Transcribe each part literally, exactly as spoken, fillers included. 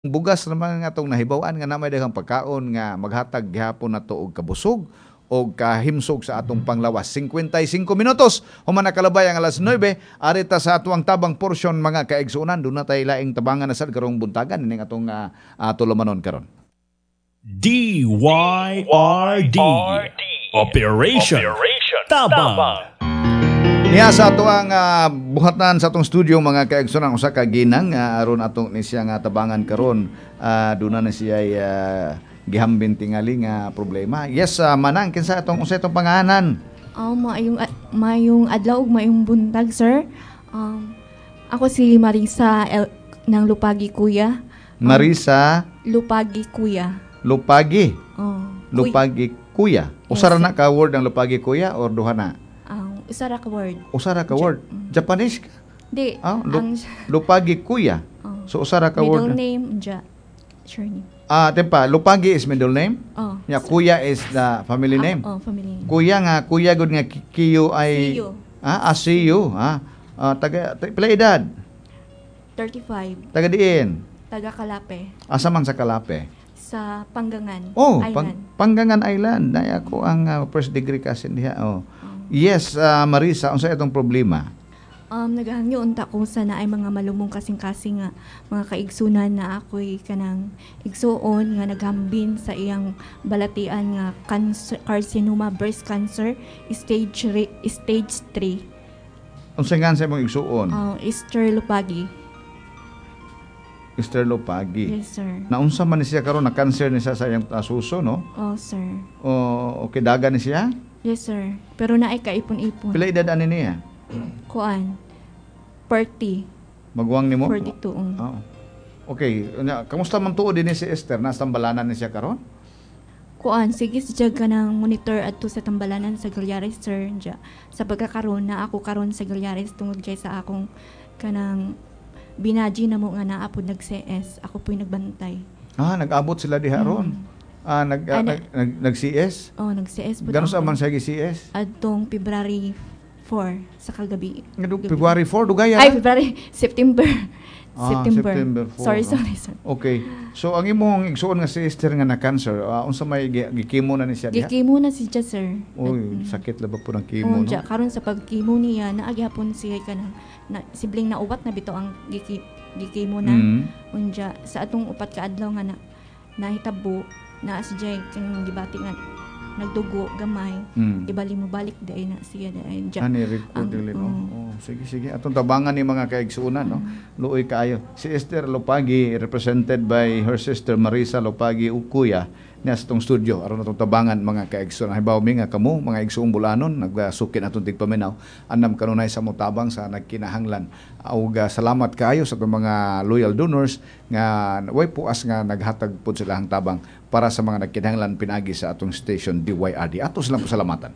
bugas naman nga itong nahibawan nga na may daghang pagkaon nga maghatag gihapon na to og kabusog o kahimsog sa atong panglawas. fifty-five minutos, human nakalabay ang alas nine, arita sa atuang tabang porsyon mga kaigsunan, doon na tayo laing tabangan na sa karong buntagan, ining atong uh, uh, tulumanon karon. D Y R D Operation, Operation Tabang. Niya sa ato ang uh, buhatan sa atong studio mga kaigsunan, usa ka ginang uh, aron atong ni siya nga tabangan karon, uh, doon na siya uh, gihambin tingali nga problema. Yes, uh, Manang, kinsa atong unsa itong pangalan? Oh, maayong uh, maayong adlaw ug maayong buntag, sir. Um, ako si Marisa El, ng Lupagi Kuya. Um, Marisa Lupagi Kuya. Lupagi. Oh. Lupagi Kuya. Usara na ka word ang Lupagi Kuya or duha na? Um, usara ka word. Usara ka word. Ja- Japanese ka? Di. Ah, ang Lupagi Kuya. oh. So usara ka middle word. name, ja. Sure name. Ah, tempa, Lupagi is middle name? Oh. Ya, Kuya is the family Ah, name. oh, family name. Kuya nga, Kuya gud nga ki- Kiyo ay Siyo. Ah, Asiyo, ha. Ah, taga ta- pila edad? thirty-five. Taga diin. Taga Kalape. Asa man sa Kalape? Sa Panggangan Oh, Island. pang, Panggangan Island. Nay ako ang uh, first degree kasi diha. Oh. Oh. Yes, uh, Marisa, unsa itong problema? Um, naghangyo unta ko sa na ay mga malumong kasing-kasing nga mga kaigsunan na ako'y kanang igsuon nga naghambin sa iyang balatian nga cancer, carcinoma, breast cancer, stage re, stage three. Unsa nga sa imong igsuon? Uh, Esther Lupagi. Esther Lopagi. Yes, sir. Naunsa man ni siya karon na cancer ni siya sa iyang uh, suso, no? Oh, sir. O okay daga ni siya? Yes, sir. Pero naay kaipon-ipon. Pila edad ani niya? Kuan. forty. Magwang nimo? forty-two. Um. Oh. Okay, Nya, kamusta man tuod din si Esther? Nasa tambalanan ni siya karon? Kuan, sige siya ka ng monitor adto sa tambalanan sa Galyares, sir. Diya. Sa pagkakaroon na ako karon sa Galyares tungod kay sa akong kanang binaji na mo nga naapod nag-C S. Ako po'y nagbantay. Ah, nag-abot sila diha ron. Mm. Ah, nag, ah, Ay, na- nag, nag nag-C S? Oh, nag-C S po. Gano sa ako. man siya gi-C S? Adtong February four sa kagabi. Ngado Gabi. February four dugaya. Ay, February, September. Ah, September. September four, Sorry, no? sorry, sorry. Okay. So ang imong igsuon nga si Esther nga na cancer, uh, unsa may gi- gikimo na ni siya diha? Gikimo na si Jess, sir. Uy, At, sakit la ba po ng mm, kimo, oh, no? Diya, karon sa pagkimo niya, naagyapon siya ka na, na sibling na ubat na bito ang giki, gikimo na. Mm. Unja, sa atong upat ka adlaw nga na, nahitabo, na si Jay kang gibati nga, nagdugo, gamay, Mm. ibali mo balik dahil na siya dahil Diya. Ani record Ang- dili no. mm. Oh, sige sige. Atong tabangan ni mga kaigsuonan, no. Luoy kaayo. Si Esther Lopagi represented by her sister Marisa Lopagi Ukuya niya sa tong studio aron atong tabangan mga kaigsuonan. Hibaw mi nga kamo mga igsuong bulanon nagsukit atong tigpaminaw. Annam kanunay sa motabang sa nagkinahanglan. Ug uh, salamat kaayo sa atong mga loyal donors nga way puas nga naghatag pud sila ang tabang para sa mga nagkinahanglan pinagi sa atong station D Y R D. Ato silang pasalamatan.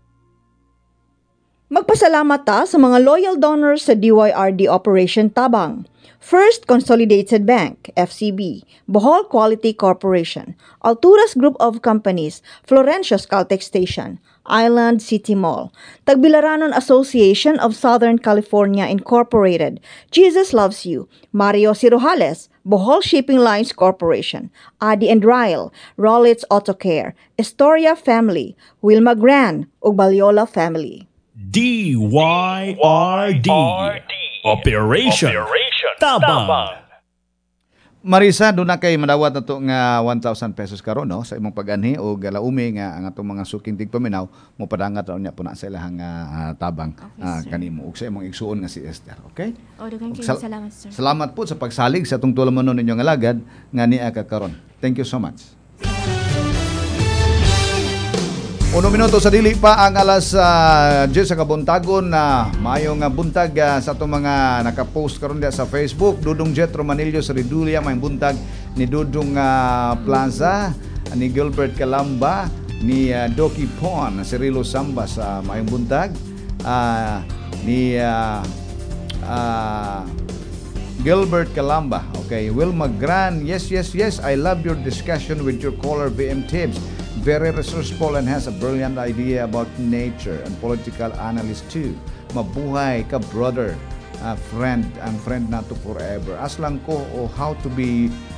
Magpasalamat ta sa mga loyal donors sa D Y R D Operation Tabang. First Consolidated Bank, F C B, Bohol Quality Corporation, Alturas Group of Companies, Florencios Caltex Station, Island City Mall, Tagbilaranon Association of Southern California Incorporated, Jesus Loves You, Mario Cirojales, Bohol Shipping Lines Corporation, Adi and Ryle, Rollins Auto Care, Estoria Family, Wilma Gran, ug Balyola Family. D Y R D Operation, Operation Tabang. Marisa, doon na kay madawat na to nga one thousand pesos karon no sa imong pag-anhi o galaumi nga ang atong mga suking tigpaminaw mo padangat raw niya po na sa ilahang uh, tabang Okay, uh, sir. kanimo ug sa imong igsuon nga si Esther, okay? O, daghang kayo Sal- salamat, sir. Salamat po sa pagsalig sa atong tulumanon ninyong alagad nga niya ka karon. Thank you so much. Uno minuto sa dili pa ang alas uh, diyes sa kabuntagon na mayong uh, buntag uh, sa itong mga nakapost karon diya sa Facebook. Dudong Jet Romanillo sa Redulia, may buntag ni Dudong uh, Plaza, ni Gilbert Calamba, ni uh, Doki Pon, si Rilo Samba sa mayong buntag, uh, ni uh, uh, Gilbert Calamba. Okay, Wilma Gran, yes, yes, yes, I love your discussion with your caller V M Tibbs. Very resourceful and has a brilliant idea about nature and political analyst too. Mabuhay ka, brother. Uh, friend, ang friend na to forever. As lang ko o how to be